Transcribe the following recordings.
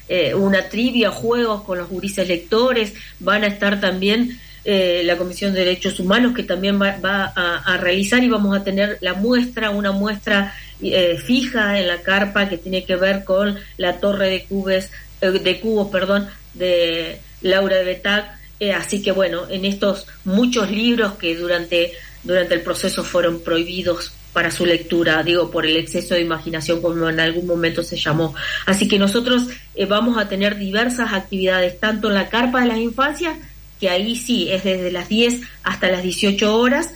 una trivia, juegos con los gurises lectores. Van a estar también la Comisión de Derechos Humanos, que también va a realizar, y vamos a tener una muestra fija en la carpa que tiene que ver con la torre de cubos de Laura de Betac. Así que bueno, en estos muchos libros que durante el proceso fueron prohibidos para su lectura, digo, por el exceso de imaginación, como en algún momento se llamó. Así que nosotros vamos a tener diversas actividades, tanto en la carpa de las infancias, que ahí sí es desde las 10 hasta las 18 horas,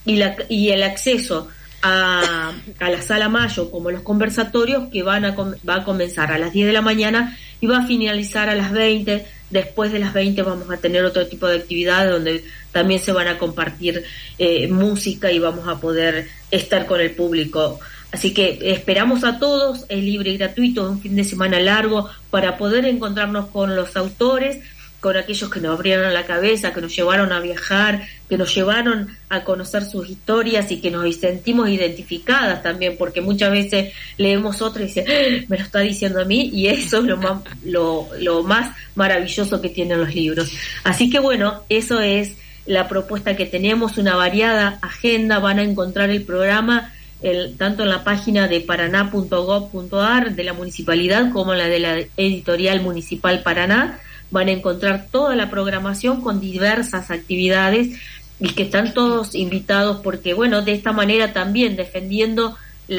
y el acceso a la Sala Mayo, como los conversatorios, que va a comenzar a las 10 de la mañana y va a finalizar a las 20. Después de las 20 vamos a tener otro tipo de actividades donde también se van a compartir música y vamos a poder estar con el público. Así que esperamos a todos, es libre y gratuito, un fin de semana largo para poder encontrarnos con los autores, con aquellos que nos abrieron la cabeza, que nos llevaron a viajar, que nos llevaron a conocer sus historias y que nos sentimos identificadas también, porque muchas veces leemos otra y dicen, me lo está diciendo a mí, y eso es lo más maravilloso que tienen los libros. Así que bueno, eso es la propuesta que tenemos, una variada agenda. Van a encontrar el programa tanto en la página de paraná.gov.ar de la municipalidad como en la de la editorial municipal Paraná. Van a encontrar toda la programación con diversas actividades y que están todos invitados, porque bueno, de esta manera también defendiendo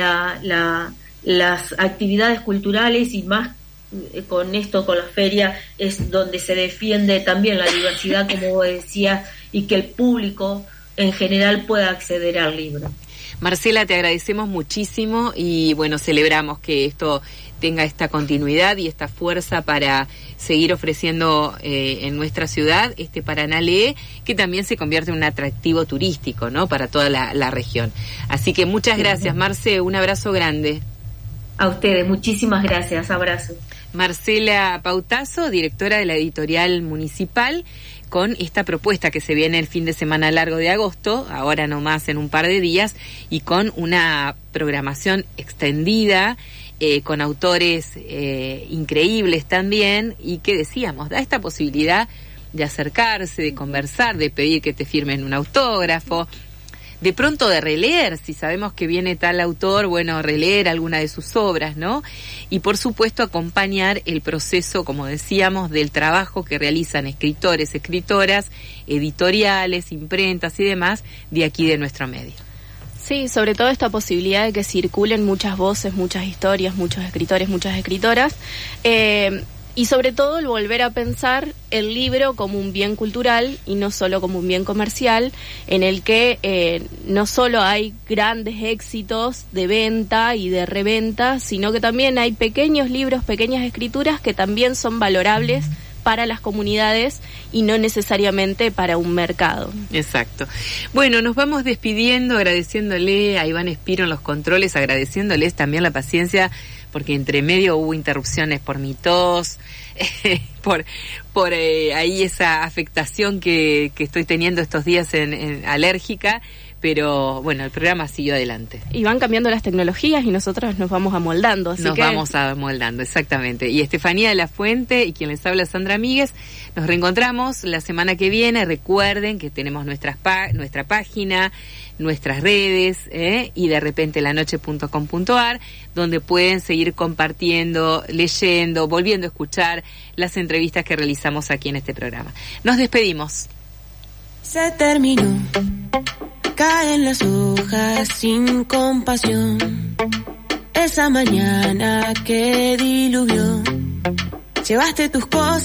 las actividades culturales, y más con esto, con la feria, es donde se defiende también la diversidad, como vos decías, y que el público en general pueda acceder al libro. Marcela, te agradecemos muchísimo y bueno, celebramos que esto tenga esta continuidad y esta fuerza para seguir ofreciendo en nuestra ciudad este Paraná Lee, que también se convierte en un atractivo turístico, ¿no?, para toda la región. Así que muchas gracias, Marce, un abrazo grande. A ustedes, muchísimas gracias, abrazo. Marcela Pautazo, directora de la editorial municipal, con esta propuesta que se viene el fin de semana largo de agosto, ahora nomás en un par de días, y con una programación extendida, con autores increíbles también, y que decíamos, da esta posibilidad de acercarse, de conversar, de pedir que te firmen un autógrafo, de pronto de releer, si sabemos que viene tal autor, bueno, releer alguna de sus obras, ¿no? Y por supuesto acompañar el proceso, como decíamos, del trabajo que realizan escritores, escritoras, editoriales, imprentas y demás de aquí de nuestro medio. Sí, sobre todo esta posibilidad de que circulen muchas voces, muchas historias, muchos escritores, muchas escritoras, y sobre todo el volver a pensar el libro como un bien cultural y no solo como un bien comercial, en el que no solo hay grandes éxitos de venta y de reventa, sino que también hay pequeños libros, pequeñas escrituras que también son valorables para las comunidades y no necesariamente para un mercado. Exacto. Bueno, nos vamos despidiendo, agradeciéndole a Iván Espiro en los controles, agradeciéndoles también la paciencia, porque entre medio hubo interrupciones por mi tos, por ahí esa afectación que estoy teniendo estos días alérgica, pero bueno, el programa siguió adelante. Y van cambiando las tecnologías y nosotros nos vamos amoldando. Vamos amoldando, exactamente. Y Estefanía de la Fuente y quien les habla, Sandra Míguez, nos reencontramos la semana que viene. Recuerden que tenemos nuestra página, nuestras redes, y de repente lanoche.com.ar, donde pueden seguir compartiendo, leyendo, volviendo a escuchar las entrevistas que realizamos aquí en este programa. Nos despedimos. Se terminó. Caen las hojas sin compasión. Esa mañana que diluvió. Llevaste tus cosas.